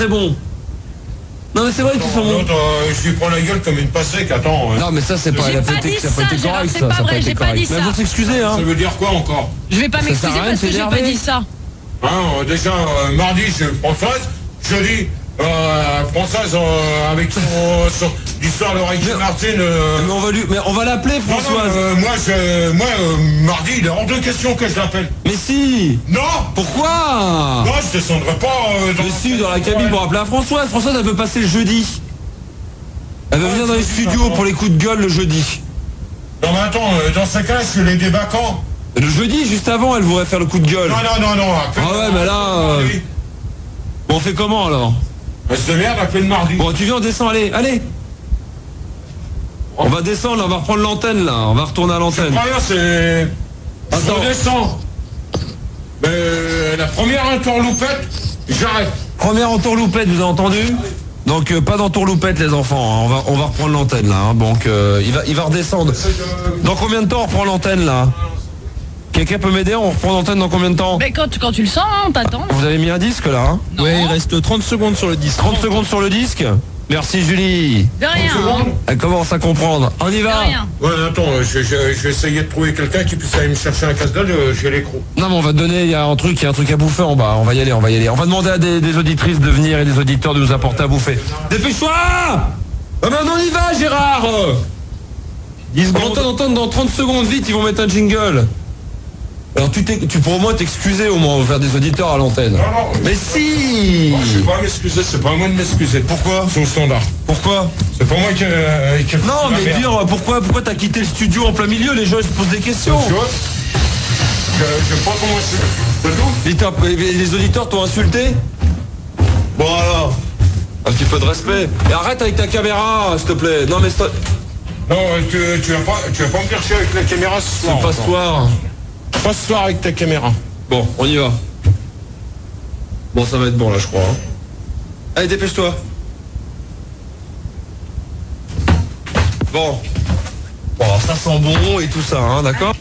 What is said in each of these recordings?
C'est bon. Non mais c'est vrai qu'ils sont bons. Je lui prends la gueule comme une passec, attends. Non mais ça c'est pas, J'ai pas dit ça a pas été ça, correct, c'est ça pas a pas vrai, été j'ai pas correct. dit Mais ça. faut s'excuser hein. Ça veut dire quoi encore? Je vais pas m'excuser sert à rien parce de que j'ai pas s'énerver. dit ça. Hein, déjà, mardi, je Françoise, jeudi, Françoise avec son l'histoire de Ricky Martin. Mais on va l'appeler Françoise. Moi, mardi, il est hors de question que je l'appelle. Mais si. Non. Pourquoi? Non, je descendrai pas dans la cabine pour appeler à Françoise. Françoise elle veut passer le jeudi. Elle veut venir dans les studios pour les coups de gueule le jeudi. Non mais attends, dans ce cas, je les débat quand? Le jeudi, juste avant, elle voudrait faire le coup de gueule. Non. Ah ouais, mais là... Bon, on fait comment alors? C'est de merde, appelle mardi. Bon, tu viens, on descend, allez. On va descendre, on va reprendre l'antenne là, on va retourner à l'antenne. Rien, c'est... Attends. Je descends. Mais la première entourloupette, j'arrête. Première entourloupette, vous avez entendu? Donc pas d'entourloupette les enfants, hein. On va reprendre l'antenne là, hein. Donc il va redescendre. Dans combien de temps on reprend l'antenne là? Quelqu'un peut m'aider? On reprend l'antenne dans combien de temps? Mais quand tu le sens, hein, t'attends. Vous avez mis un disque là hein? Non. Ouais, il reste 30 secondes sur le disque. 30 secondes sur le disque. Merci Julie. De rien. Hein. Elle commence à comprendre. On y De va? rien. Ouais, attends, je vais essayer de trouver quelqu'un qui puisse aller me chercher un casse-dalle chez l'écrou. Non mais on va te donner, il y a un truc à bouffer en bas. On va y aller. On va demander à des auditrices de venir et des auditeurs de nous apporter à bouffer. Dépêche-toi! Ah ben on y va Gérard! 10 secondes. On entend dans 30 secondes, vite, ils vont mettre un jingle. Alors tu pourras au moins t'excuser au moins vers des auditeurs à l'antenne. Non. Mais si! Je vais pas m'excuser, c'est pas à moi de m'excuser. Pourquoi? C'est au standard. Pourquoi? C'est pas moi qui... Non mais dire pourquoi t'as quitté le studio en plein milieu, les gens ils se posent des questions. Je sais pas comment c'est tout. Et les auditeurs t'ont insulté? Bon alors, un petit peu de respect. Et arrête avec ta caméra, s'il te plaît. Non mais Non, tu vas pas me faire chier avec la caméra ce soir. c'est pas ce soir. Pas ce soir avec ta caméra. Bon, on y va. Bon, ça va être bon là, je crois. Hein. Allez, dépêche-toi. Bon. Bon, alors, ça sent bon et tout ça, hein, d'accord?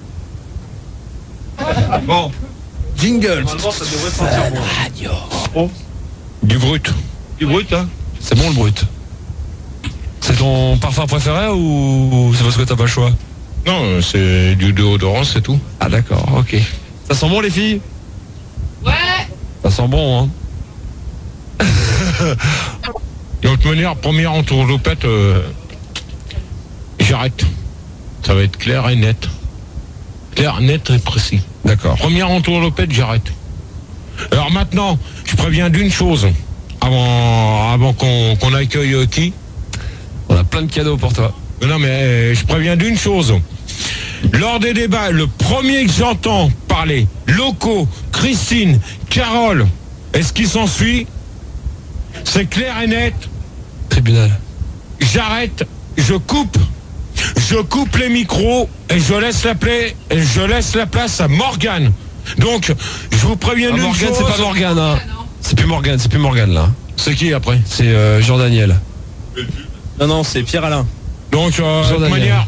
Bon. Jingle. Normalement, ça devrait sentir bon. Radio. Oh. Du brut. Du brut, hein? C'est bon le brut. C'est ton parfum préféré ou c'est parce que t'as pas le choix? Non, c'est du déodorant, c'est tout. Ah d'accord, ok. Ça sent bon les filles? Ouais. Ça sent bon, hein? De toute manière, première entourloupette, j'arrête. Ça va être clair et net. Clair, net et précis. D'accord. Première entourloupette, j'arrête. Alors maintenant, je préviens d'une chose. Avant qu'on accueille qui? On a plein de cadeaux pour toi. Non mais je préviens d'une chose. Lors des débats, le premier que j'entends parler, Loco, Christine, Carole, et ce qui s'ensuit, c'est clair et net. Tribunal. J'arrête, je coupe les micros et je laisse la place à Morgane. Donc, je vous préviens d'une Morgane, chose. c'est pas Morgane, hein. C'est plus Morgane là. C'est qui après? C'est Jean-Daniel. Non, c'est Pierre-Alain. Donc, de toute manière,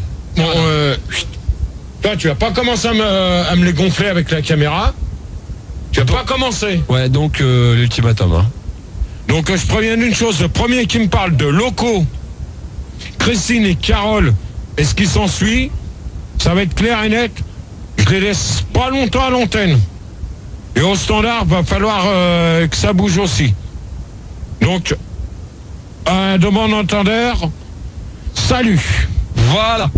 toi, tu vas pas commencer à me les gonfler avec la caméra. Tu vas pas commencer. Ouais, donc l'ultimatum, hein. Donc, je préviens d'une chose. Le premier qui me parle de Loco, Christine et Carole, et ce qui s'ensuit, ça va être clair et net. Je les laisse pas longtemps à l'antenne. Et au standard, va falloir que ça bouge aussi. Donc, un demande entendeur, salut. Voilà.